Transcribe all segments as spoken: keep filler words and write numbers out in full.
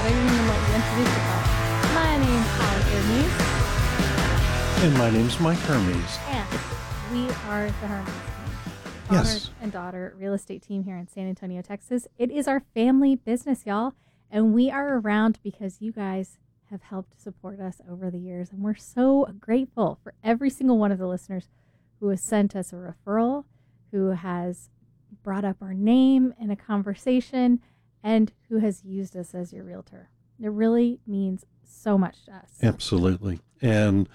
I didn't even let you introduce yourself. My name's Holly Hermes. And my name's Mike Hermes. And we are the Hermes team. Yes. Father and daughter real estate team here in San Antonio, Texas. It is our family business, y'all. And we are around because you guys have helped support us over the years. And we're so grateful for every single one of the listeners who has sent us a referral, who has brought up our name in a conversation, and who has used us as your realtor. It really means so much to us. Absolutely. And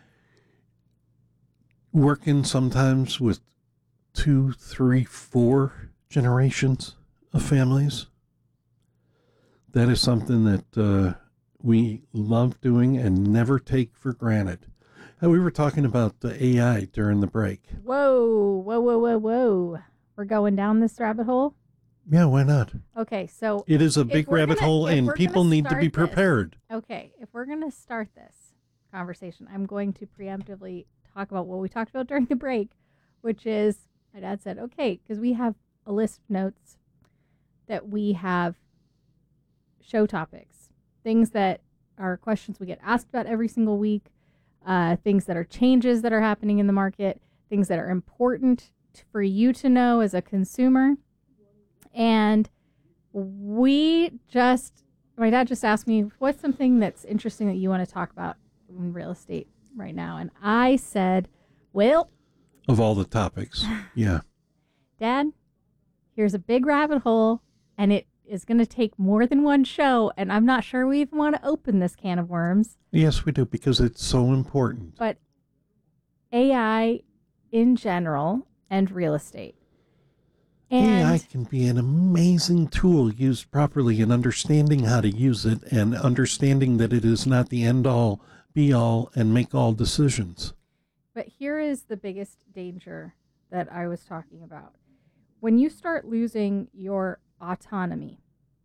working sometimes with two, three, four generations of families, that is something that uh, we love doing and never take for granted. And we were talking about the A I during the break. Whoa, whoa, whoa, whoa, whoa. We're going down this rabbit hole? Yeah, why not? Okay, so It is a big rabbit gonna, hole, and people need to be prepared. This, okay, if we're going to start this conversation, I'm going to preemptively talk about what we talked about during the break, which is, my dad said, okay, because we have a list of notes that we have show topics, things that are questions we get asked about every single week, uh, things that are changes that are happening in the market, things that are important for you to know as a consumer. And we just, my dad just asked me, what's something that's interesting that you want to talk about in real estate right now? And I said, well, of all the topics, yeah. Dad, here's a big rabbit hole, and it is going to take more than one show, and I'm not sure we even want to open this can of worms. Yes, we do, because it's so important. But A I in general and real estate. And A I can be an amazing tool used properly, and understanding how to use it and understanding that it is not the end all, be all, and make all decisions. But here is the biggest danger that I was talking about. When you start losing your autonomy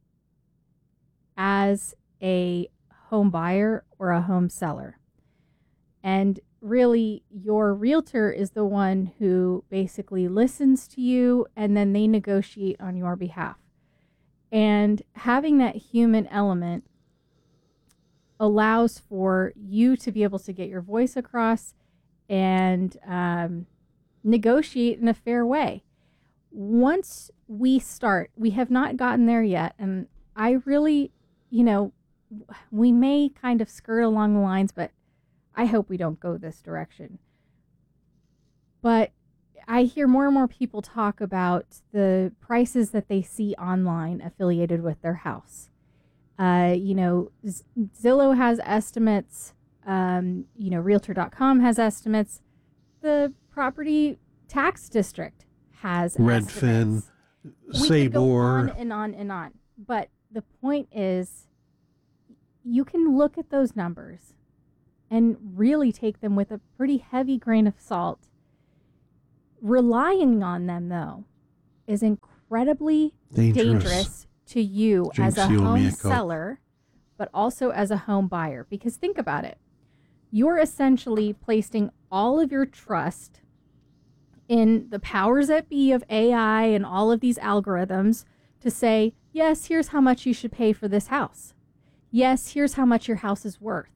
as a home buyer or a home seller, and really your realtor is the one who basically listens to you and then they negotiate on your behalf. And having that human element allows for you to be able to get your voice across and um, negotiate in a fair way. Once we start, we have not gotten there yet. And I really, you know, we may kind of skirt along the lines, but I hope we don't go this direction. But I hear more and more people talk about the prices that they see online affiliated with their house. Uh, you know, Z- Zillow has estimates. Um, you know, Realtor dot com has estimates. The property tax district has Redfin, estimates. We could go on Sabor. and on and on. But the point is, you can look at those numbers and really take them with a pretty heavy grain of salt. Relying on them, though, is incredibly Dangerous. dangerous to you Jinx as a you and me home a Coke. seller, but also as a home buyer. Because think about it. You're essentially placing all of your trust in the powers that be of A I and all of these algorithms to say, yes, here's how much you should pay for this house. Yes, here's how much your house is worth.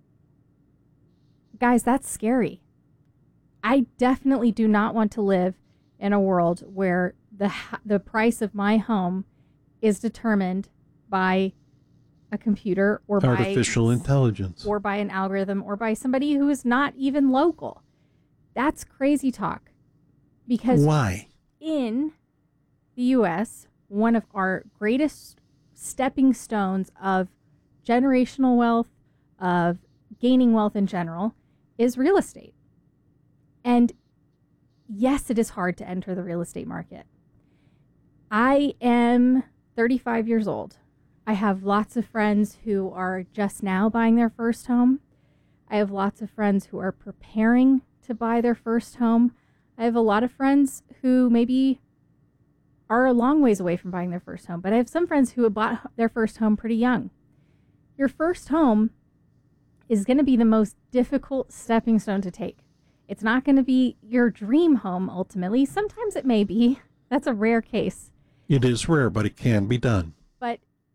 Guys, that's scary. I definitely do not want to live in a world where the the price of my home is determined by a computer or Artificial by, intelligence. or by an algorithm or by somebody who is not even local. That's crazy talk. Because why? In the U S, one of our greatest stepping stones of generational wealth, of gaining wealth in general, is real estate. And yes, it is hard to enter the real estate market. I am thirty-five years old. I have lots of friends who are just now buying their first home. I have lots of friends who are preparing to buy their first home. I have a lot of friends who maybe are a long ways away from buying their first home, but I have some friends who have bought their first home pretty young. Your first home is going to be the most difficult stepping stone to take. It's not going to be your dream home ultimately. Sometimes it may be. That's a rare case. It is rare, but it can be done. But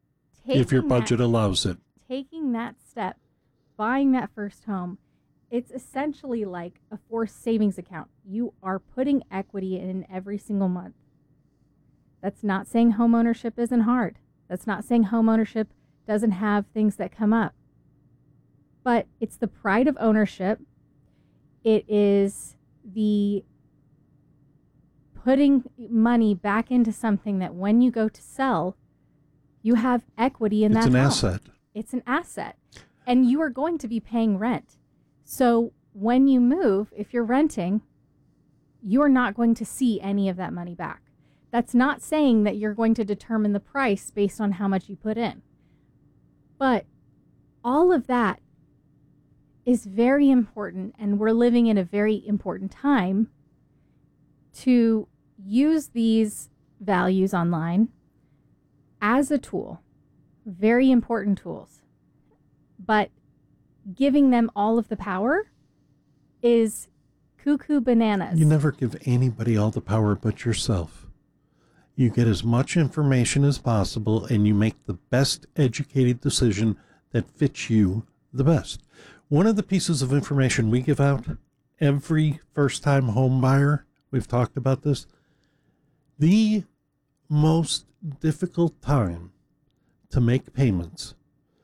taking if your that- budget allows it. taking that step, buying that first home, it's essentially like a forced savings account. You are putting equity in every single month. That's not saying home ownership isn't hard. That's not saying home ownership doesn't have things that come up. But it's the pride of ownership. It is the putting money back into something that when you go to sell, you have equity in It's that an home. asset. It's an asset. And you are going to be paying rent. So when you move, if you're renting, you're not going to see any of that money back. That's not saying that you're going to determine the price based on how much you put in. But all of that is very important, and we're living in a very important time to use these values online as a tool. Very important tools. But giving them all of the power is cuckoo bananas. You never give anybody all the power but yourself. You get as much information as possible and you make the best educated decision that fits you the best. One of the pieces of information we give out every first-time home buyer, we've talked about this, the most difficult time to make payments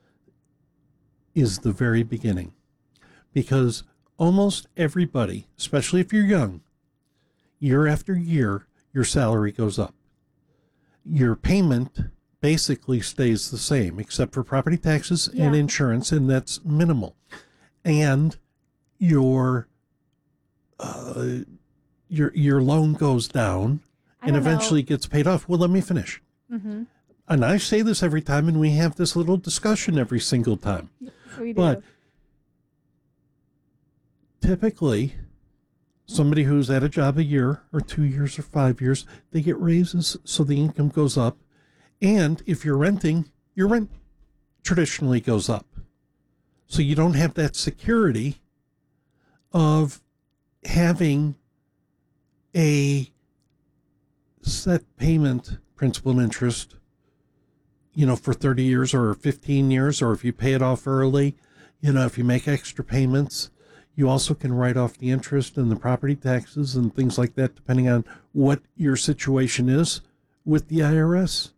is the very beginning. Because almost everybody, especially if you're young, year after year, your salary goes up. Your payment basically stays the same, except for property taxes Yeah. and insurance, and that's minimal. And your uh, your your loan goes down I and don't know. eventually gets paid off. Well, let me finish. Mm-hmm. And I say this every time, and we have this little discussion every single time. We do. But typically, somebody who's at a job a year or two years or five years, they get raises so the income goes up. And if you're renting, your rent traditionally goes up. So you don't have that security of having a set payment, principal and interest, you know, for thirty years or fifteen years, or if you pay it off early, you know, if you make extra payments, you also can write off the interest and the property taxes and things like that, depending on what your situation is with the I R S.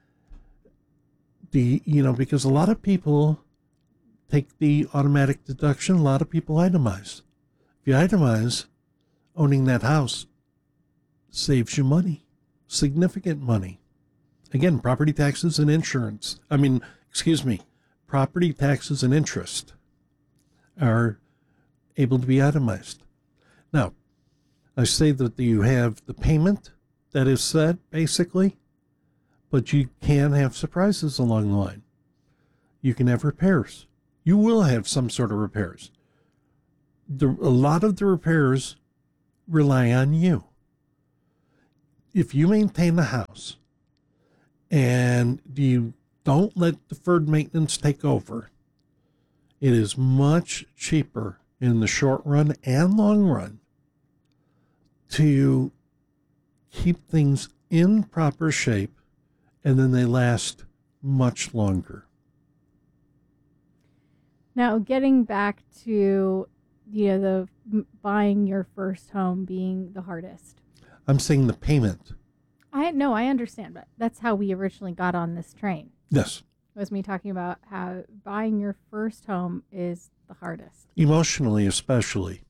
The, you know, because a lot of people take the automatic deduction, a lot of people itemize. If you itemize, owning that house saves you money, significant money. Again, property taxes and insurance. I mean, excuse me, property taxes and interest are able to be itemized. Now, I say that you have the payment that is set, basically, but you can have surprises along the line. You can have repairs. You will have some sort of repairs. The, a lot of the repairs rely on you. If you maintain the house and you don't let deferred maintenance take over, it is much cheaper in the short run and long run to keep things in proper shape, and then they last much longer. Now, getting back to, you know, the m- buying your first home being the hardest. I'm saying the payment. I no, I understand, but that's how we originally got on this train. Yes. Was me talking about how buying your first home is the hardest. Emotionally, especially.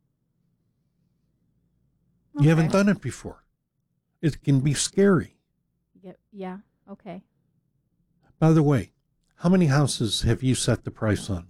Okay. You haven't done it before. It can be scary. Yeah, yeah, okay. By the way, how many houses have you set the price on?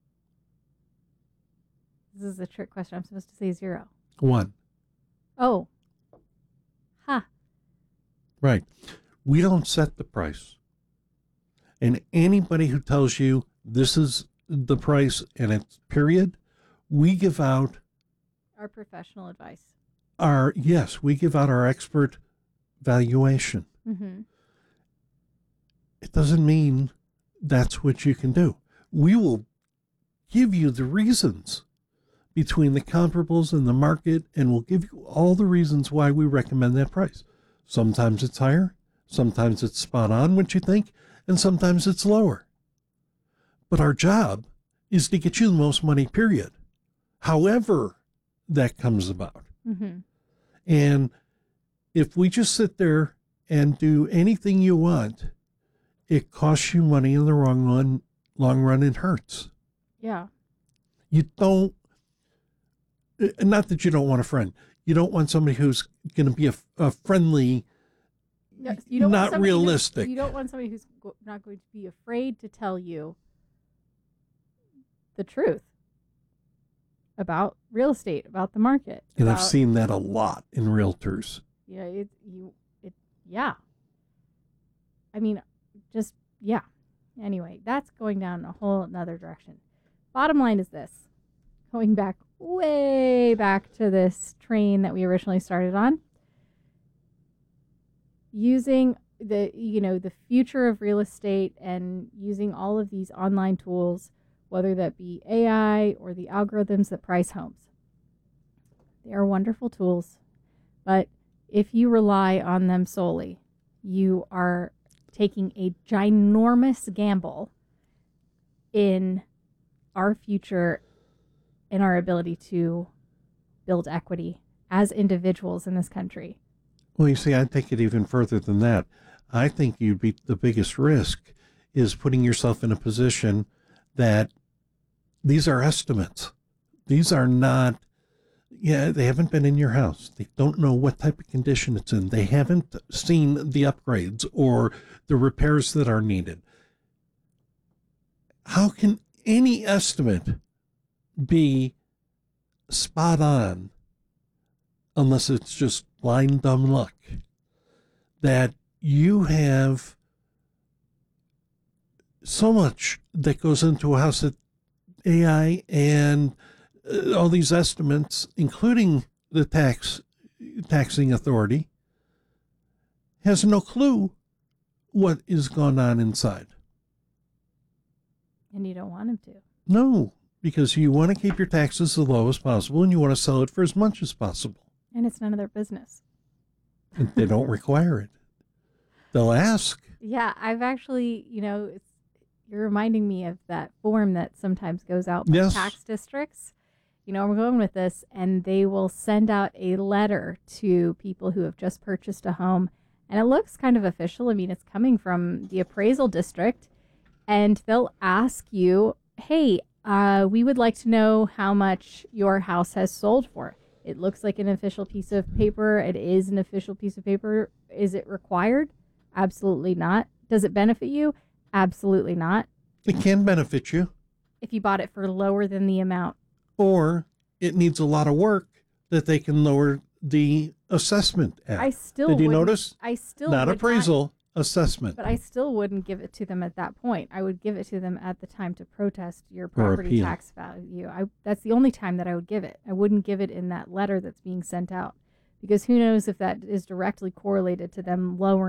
This is a trick question. I'm supposed to say zero. One. Oh. Ha. Right. We don't set the price. And anybody who tells you this is the price and it's period, we give out Our professional advice. our, yes, we give out our expert valuation. Mm-hmm. It doesn't mean that's what you can do. We will give you the reasons between the comparables and the market, and we'll give you all the reasons why we recommend that price. Sometimes it's higher. Sometimes it's spot on what you think. and sometimes it's lower. But our job is to get you the most money, period. However that comes about. Mm-hmm. And if we just sit there and do anything you want, it costs you money in the wrong run, long run, and hurts. Yeah. You don't, not that you don't want a friend. You don't want somebody who's going to be a, a friendly, No, you don't want not somebody who's- realistic. You don't want somebody who's go- not going to be afraid to tell you the truth about real estate, about the market. And about, I've seen that a lot in realtors. Yeah, it, you, it, yeah. I mean, just, yeah. Anyway, that's going down a whole another direction. Bottom line is this, going back way back to this train that we originally started on, using the, you know, the future of real estate and using all of these online tools, whether that be A I or the algorithms that price homes. They are wonderful tools, but if you rely on them solely, you are taking a ginormous gamble in our future and our ability to build equity as individuals in this country. Well, you see, I'd take it even further than that. I think you'd be the biggest risk is putting yourself in a position that these are estimates. These are not, yeah, they haven't been in your house. They don't know what type of condition it's in. They haven't seen the upgrades or the repairs that are needed. How can any estimate be spot on unless it's just blind dumb luck? That you have so much that goes into a house that A I and uh, all these estimates, including the tax taxing authority, has no clue what is going on inside. And you don't want them to. No, because you want to keep your taxes as low as possible and you want to sell it for as much as possible. And it's none of their business. And they don't require it. They'll ask. Yeah, I've actually, you know, it's, you're reminding me of that form that sometimes goes out by Yes. tax districts. You know, we're going with this, and they will send out a letter to people who have just purchased a home. And it looks kind of official. I mean, it's coming from the appraisal district. And they'll ask you, hey, uh, we would like to know how much your house has sold for. It looks like an official piece of paper. It is an official piece of paper. Is it required? Absolutely not. Does it benefit you? Absolutely not. It can benefit you, If you bought it for lower than the amount. or it needs a lot of work that they can lower the assessment at. I still Did you wouldn't- notice? I still Not would appraisal, assessment. But I still wouldn't give it to them at that point. I would give it to them at the time to protest your Or property appeal. tax value. I, that's the only time that I would give it. I wouldn't give it in that letter that's being sent out, because who knows if that is directly correlated to them lowering